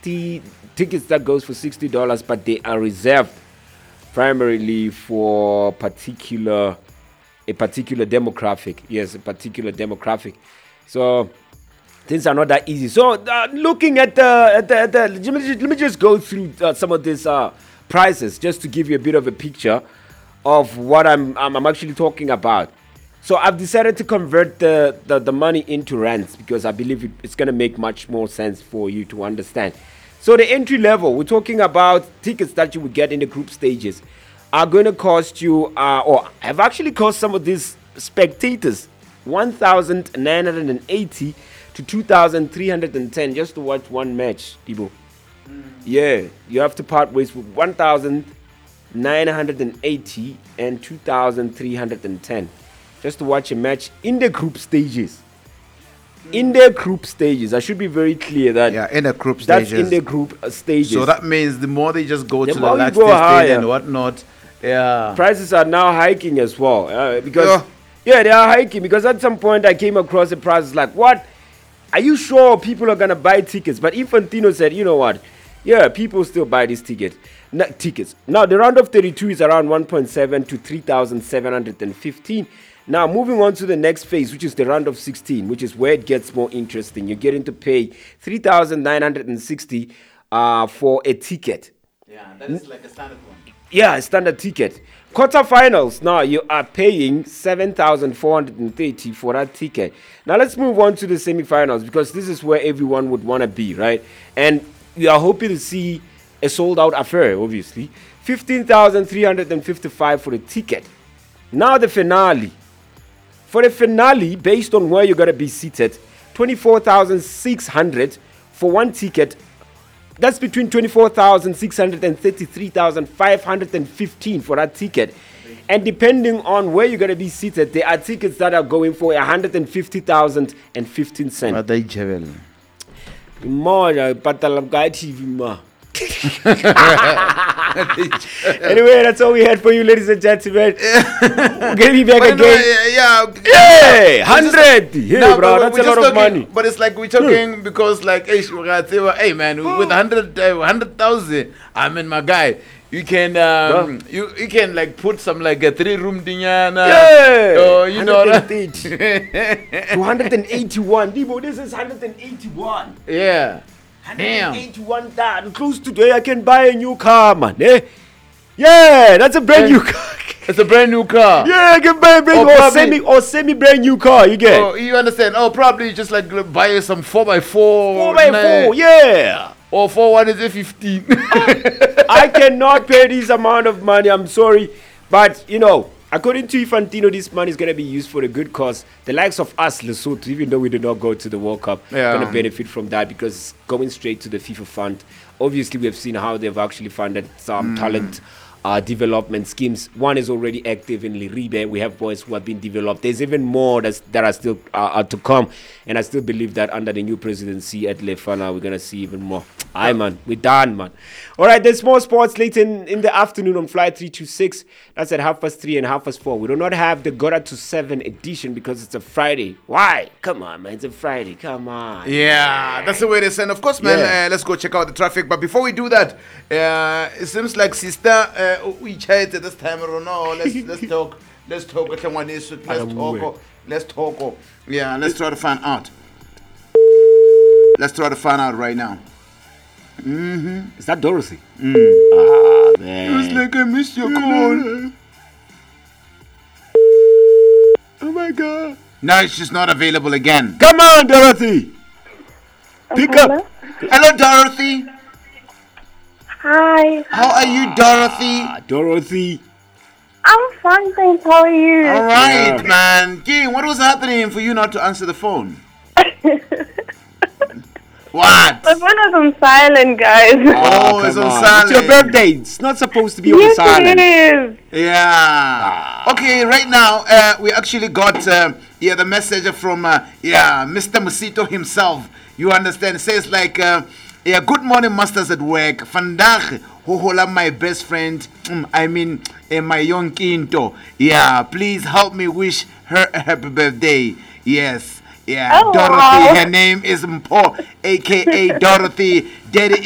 60 tickets that goes for $60, but they are reserved primarily for a particular demographic. Yes, a particular demographic. So things are not that easy. So looking at let me just go through some of these prices just to give you a bit of a picture of what I'm actually talking about. So I've decided to convert the money into rands because I believe it's going to make much more sense for you to understand. So the entry level, we're talking about tickets that you would get in the group stages, are going to cost you, or have actually cost some of these spectators, 1,980 to 2,310 just to watch one match, Dibo. Yeah, you have to part ways with 1,980 and 2,310 just to watch a match in the group stages. In the group stages, I should be very clear that in the group stages. That's in the group stages. So that means the more they just go The to more the you next go stage higher. and whatnot, prices are now hiking as well because they are hiking because at some point I came across the prices like, what? Are you sure people are gonna buy tickets? But Infantino said, you know what? Yeah, people still buy these tickets. Now the round of 32 is around 1.7 to 3,715. Now moving on to the next phase, which is the round of 16, which is where it gets more interesting. You're getting to pay 3,960 for a ticket. Yeah, that is like a standard one. Yeah, a standard ticket. Quarterfinals, now you are paying 7,430 for that ticket. Now let's move on to the semifinals because this is where everyone would want to be, right? And we are hoping to see a sold out affair, obviously. 15,355 for the ticket. Now the finale. For the finale, based on where you're going to be seated, 24,600 for one ticket. That's between 24,600 and 33,515 for that ticket. And depending on where you're going to be seated, there are tickets that are going for 150,015 cents. What they javel? More, TV, ma. Anyway, that's all we had for you, ladies and gentlemen. We're gonna be back again. Yeah, 100. Hey, no, bro, that's a lot of money. But it's like we're talking because, like, hey man, with 100,000, I mean, my guy, you can you can like put some like a 3-room dinyana. Yeah, you know, 281. Debo, this is 181. Yeah. 181 that close to today I can buy a new car, man. Yeah, that's a brand new car. It's a brand new car. Yeah, I can buy a brand or semi brand new car. You get? Oh, you understand? Oh, probably just like buy some 4x4. 4x4, yeah. Or 415. I cannot pay this amount of money. I'm sorry, but you know, according to Infantino, this money is going to be used for a good cause. The likes of us, Lesotho, even though we did not go to the World Cup, are going to benefit from that because it's going straight to the FIFA fund. Obviously, we have seen how they've actually funded some talent development schemes. One is already active in Liribe. We have boys who have been developed. There's even more that are still to come. And I still believe that under the new presidency at Lefana, we're going to see even more. Aye, man. We're done, man. All right, there's more sports late in the afternoon on Flight 326. That's at 3:30 and 4:30. We do not have the Gora to 7 edition because it's a Friday. Why? Come on, man. It's a Friday. Come on. Yeah, that's the way they send. Of course, man, let's go check out the traffic. But before we do that, it seems like sister, we chat at this time. I don't know. Let's talk. Let's talk. Let's talk. Yeah, let's try to find out. Let's try to find out right now. Is that Dorothy? Man. Man. It was like I missed your call. Oh my God. No, she's not available again. Come on, Dorothy. Pick Hello? up. Hello, Dorothy. Hi. How are you, Dorothy? Dorothy. I'm fine, thanks. How are you? All right, man. King, what was happening for you not to answer the phone? What? My phone is on silent, guys. Oh, it's on silent. It's your birthday. It's not supposed to be on Yes, silent. it is. Yeah. Okay, right now, we actually got the message from Mr. Musito himself. You understand? It says like, good morning, masters at work. Vandaag, hola, my best friend. My young Kinto. Yeah, please help me wish her a happy birthday. Yes. Yeah, Oh, Dorothy. wow. Her name is Mpo, aka Dorothy. Daddy